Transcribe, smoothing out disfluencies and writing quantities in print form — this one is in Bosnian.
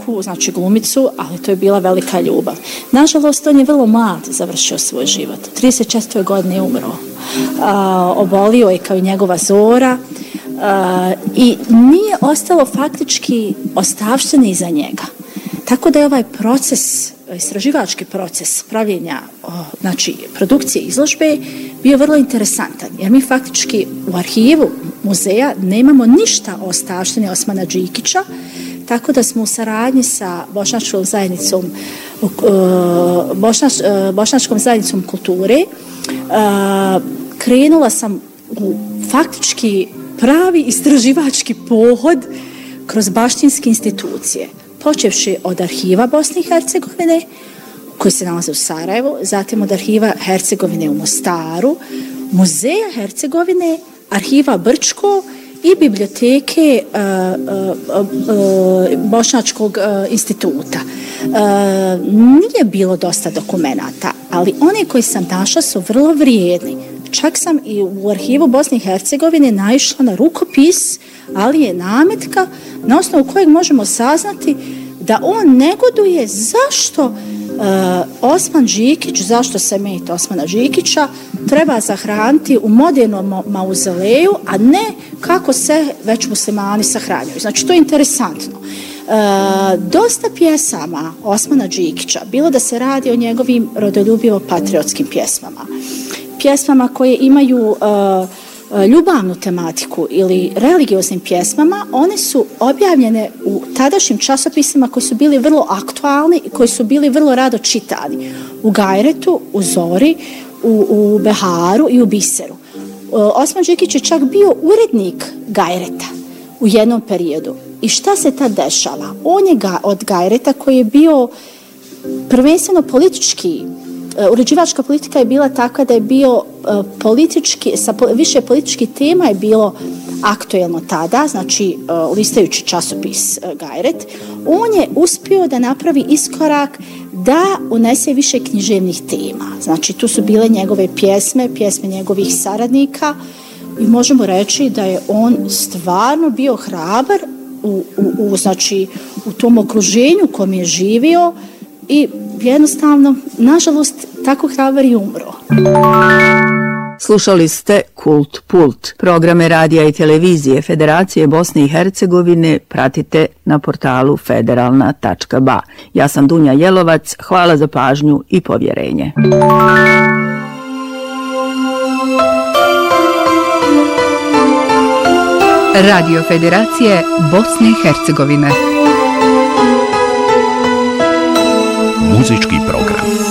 majku, znači glumicu, ali to je bila velika ljubav. Nažalost, on je vrlo mlad završio svoj život. 34. godine je umro. Obolio je kao i njegova Zora i nije ostalo faktički ostavštine iza njega. Tako da je ovaj proces, istraživački proces pravljenja, znači produkcije izložbe, bio vrlo interesantan, jer mi faktički u arhivu muzeja nemamo ništa o ostavštini Osmana Đikića, tako da smo u saradnji sa Bošnjačkom zajednicom kulture krenula sam u faktički pravi istraživački pohod kroz baštinske institucije, počevši od arhiva Bosne i Hercegovine, koji se nalaze u Sarajevu, zatim od arhiva Hercegovine u Mostaru, muzeja Hercegovine, arhiva Brčko i biblioteke Bošnjačkog instituta. Nije bilo dosta dokumenata, ali one koji sam našla su vrlo vrijedni. Čak sam i u arhivu Bosne i Hercegovine naišla na rukopis Alije Nametka, na osnovu kojeg možemo saznati da on negoduje zašto Osman Đikić, zašto se met Osmana Đikića treba zahraniti u modernom mauzoleju, a ne kako se već muslimani sahranjuju. Znači, to je interesantno. Dosta pjesama Osmana Đikića, bilo da se radi o njegovim rodoljubivo-patriotskim pjesmama koje imaju ljubavnu tematiku ili religioznim pjesmama, one su objavljene u tadašnjim časopisima koji su bili vrlo aktualni i koji su bili vrlo rado čitani. U Gajretu, u Zori, u Beharu i u Biseru. Osman Đikić je čak bio urednik Gajreta u jednom periodu. I šta se tad dešava? On je od Gajreta koji je bio prvenstveno politički, uređivačka politika je bila takva da je bio politički, sa više političkih tema je bilo aktuelno tada, znači listajući časopis Gajret. On je uspio da napravi iskorak da unese više književnih tema. Znači tu su bile njegove pjesme njegovih saradnika i možemo reći da je on stvarno bio hrabar znači, u tom okruženju u kom je živio i jednostavno, nažalost, tako hrabar i umro. Slušali ste Kult Pult. Programe radija i televizije Federacije Bosne i Hercegovine pratite na portalu federalna.ba. Ja sam Dunja Jelovac, hvala za pažnju i povjerenje. Radio Federacije Bosne i Hercegovine. Muzički program.